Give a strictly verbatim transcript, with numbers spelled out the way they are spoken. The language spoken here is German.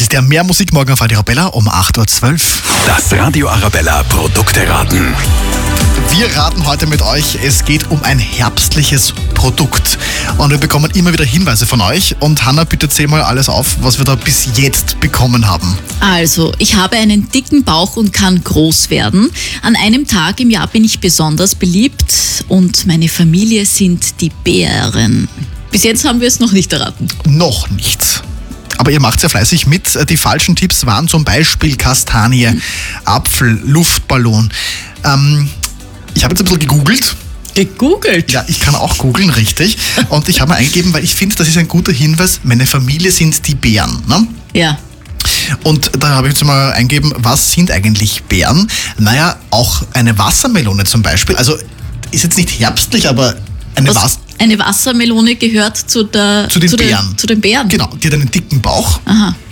ist der Mehr Musik morgen auf Radio Arabella um acht Uhr zwölf. Das Radio Arabella Produkte-Raten. Wir raten heute mit euch, es geht um ein herbstliches Produkt. Und wir bekommen immer wieder Hinweise von euch. Und Hanna, bitte zähl mal alles auf, was wir da bis jetzt bekommen haben. Also, ich habe einen dicken Bauch und kann groß werden. An einem Tag im Jahr bin ich besonders beliebt und meine Familie sind die Bären. Bis jetzt haben wir es noch nicht erraten. Noch nichts. Aber ihr macht sehr fleißig mit. Die falschen Tipps waren zum Beispiel Kastanie, mhm. Apfel, Luftballon. Ähm, ich habe jetzt ein bisschen gegoogelt. Gegoogelt? Ja, ich kann auch googeln, richtig. Und ich habe mal eingegeben, weil ich finde, das ist ein guter Hinweis, meine Familie sind die Bären. Ne? Ja. Und da habe ich jetzt mal eingegeben, was sind eigentlich Beeren? Naja, auch eine Wassermelone zum Beispiel. Also ist jetzt nicht herbstlich, aber eine Was, eine Wassermelone gehört zu, der, zu den zu Bären. Den, zu den Bären? Genau, die hat einen dicken Bauch. Aha.